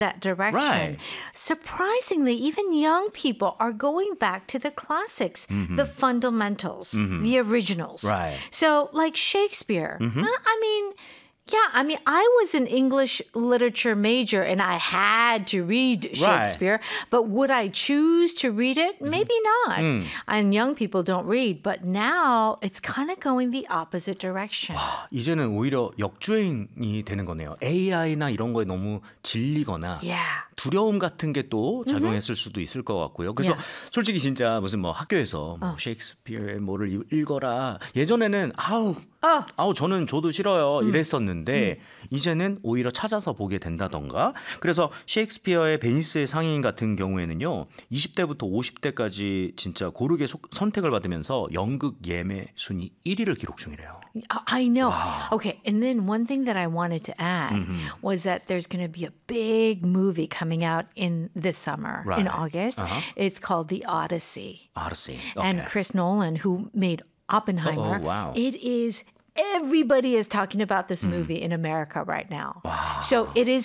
that direction. Right. Surprisingly, even young people are going back to the classics, the fundamentals, the originals. Right. So, like Shakespeare, I was an English literature major and I had to read Shakespeare, but would I choose to read it? Maybe not. And young people don't read, but now it's kind of going the opposite direction. 이제는 오히려 역주행이 되는 거네요. AI나 이런 거에 너무 질리거나 Yeah. 두려움 같은 게 또 작용했을 수도 있을 것 같고요. 그래서 Yeah. 솔직히 진짜 무슨 뭐 학교에서 뭐 셰익스피어의 뭐를 읽어라. 예전에는 저도 싫어요 이랬었는데 이제는 오히려 찾아서 보게 된다던가. 그래서 셰익스피어의 베니스의 상인 같은 경우에는요. 20대부터 50대까지 진짜 고르게 선택을 받으면서 연극 예매 순위 1위를 기록 중이래요. I know. Wow. Okay, and then one thing that I wanted to add was that there's going to be a big movie coming out in this summer, in August. It's called The Odyssey. Odyssey. And Chris Nolan, who made Oppenheimer, wow. it is... Everybody is talking about this movie in America right now. Wow. So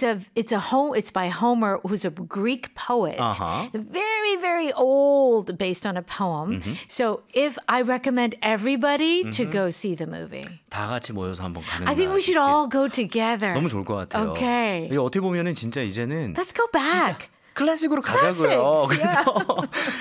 it's by Homer, who's a Greek poet, very, very old, based on a poem. So if I recommend everybody to go see the movie. 다 같이 모여서 한번 가는 I think we should all go together. 너무 좋을 것 같아요. Okay. 이게 어떻게 보면은 진짜 이제는 Let's go back. 클래식으로 가자고요. Classics, 그래서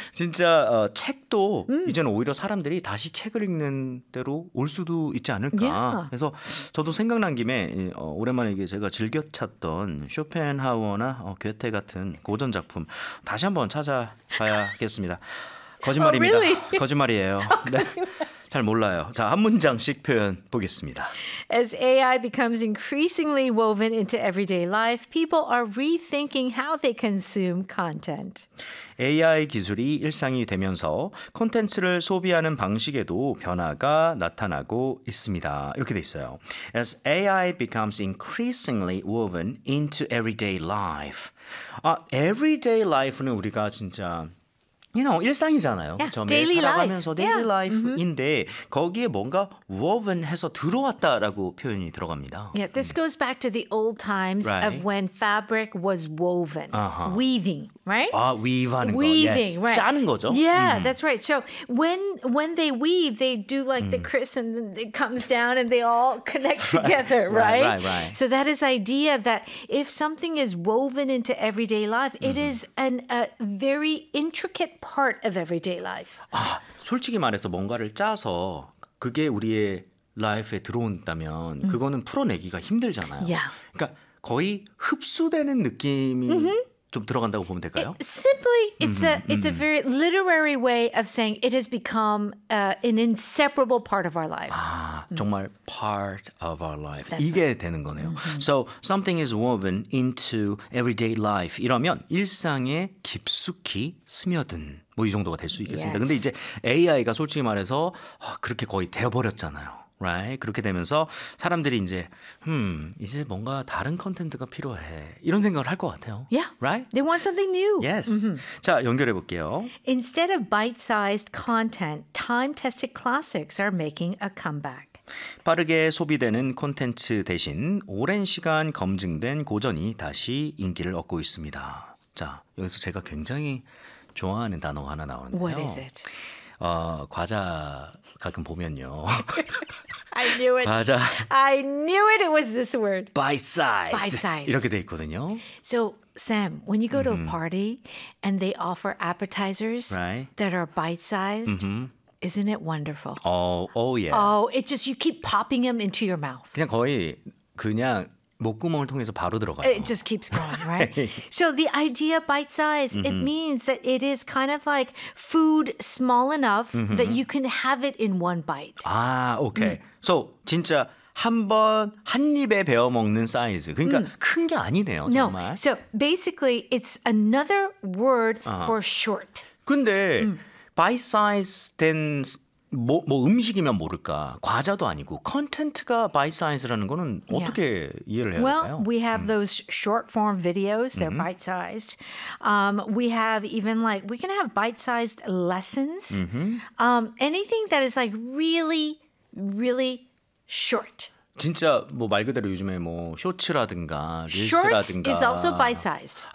진짜 책도 이제는 오히려 사람들이 다시 책을 읽는 대로 올 수도 있지 않을까. Yeah. 그래서 저도 생각난 김에 오랜만에 이게 제가 즐겨 찾던 쇼펜하우어나 괴테 같은 고전 작품 다시 한번 찾아봐야겠습니다. 거짓말입니다. Oh, really? 거짓말이에요. 네. 잘 몰라요. 자, 한 문장씩 표현 보겠습니다. As AI becomes increasingly woven into everyday life, people are rethinking how they consume content. AI 기술이 일상이 되면서 콘텐츠를 소비하는 방식에도 변화가 나타나고 있습니다. 이렇게 돼 있어요. As AI becomes increasingly woven into everyday life. everyday life는 우리가 진짜 일상이잖아요. Yeah, 그렇죠? daily 매일 살아가면서 life. daily Yeah. life인데 거기에 뭔가 woven해서 들어왔다라고 표현이 들어갑니다. Yeah, this goes back to the old times Right. of when fabric was woven, weaving, right? weave하는 Weaving, 거, yes. right? 짜는 거죠. Yeah, that's right. So when they weave, they do like the Chris, and then it comes down, and they all connect together, right? Right. So that is idea that if something is woven into everyday life, it is a very intricate part of everyday life. 솔직히 말해서 뭔가를 짜서 그게 우리의 라이프에 들어온다면 그거는 풀어내기가 힘들잖아요. Yeah. 그러니까 거의 흡수되는 느낌이 좀 들어간다고 보면 될까요? Simply, it's a very literary way of saying it has become an inseparable part of our life. 정말 part of our life. 이게 되는 거네요. So something is woven into everyday life. 이러면 일상에 깊숙이 스며든 뭐 이 정도가 될 수 있겠습니다. Yes. 근데 이제 AI가 솔직히 말해서 그렇게 거의 되어버렸잖아요. Right? 그렇게 되면서 사람들이 이제 뭔가 다른 컨텐츠가 필요해. 이런 생각을 할 것 같아요. Yeah. Right? They want something new. Yes. 자, 연결해 볼게요. Instead of bite-sized content, time-tested classics are making a comeback. 빠르게 소비되는 콘텐츠 대신 오랜 시간 검증된 고전이 다시 인기를 얻고 있습니다. 자, 여기서 제가 굉장히 좋아하는 단어가 하나 나오는데요. What is it? 과자 가끔 보면요. I knew it. 과자 I knew it. It was this word. bite size Bite-sized. 이렇게 돼 있거든요. So, Sam, when you go to a party and they offer appetizers Right. that are bite-sized, isn't it wonderful? yeah. Oh, you keep popping them into your mouth. 그냥 거의 목구멍을 통해서 바로 들어가요. It just keeps going, right? So the idea bite size, it means that it is kind of like food small enough that you can have it in one bite. 오케이. So 진짜 한 입에 베어 먹는 사이즈. 그러니까 큰 게 아니네요, No, 정말. so basically it's another word for short. 근데 bite size 된 음식이면 모를까. 과자도 아니고 컨텐츠가 bite size라는 거는 어떻게 이해를 해야 Well, 될까요? we have those short form videos. They're bite-sized. We have even we can have bite-sized lessons. Anything that is really, really short. 진짜 뭐 말 그대로 요즘에 뭐 쇼츠라든가 Shorts 릴스라든가 is also bite-sized.